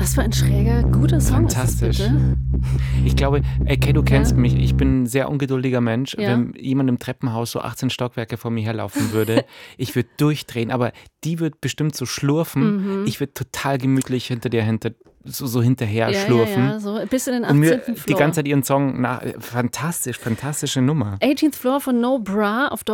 Was für ein schräger, guter Song Fantastisch. ist das bitte? Ich glaube, Kay, du kennst mich. Ich bin ein sehr ungeduldiger Mensch. Ja. Wenn jemand im Treppenhaus so 18 Stockwerke vor mir herlaufen würde, ich würde durchdrehen. Aber die wird bestimmt so schlurfen. Ich würde total gemütlich so hinterher schlurfen. Ja, so bis in den Und 18. mir Floor. die ganze Zeit ihren Song fantastische Nummer. 18th Floor von No Bra auf Deutsch.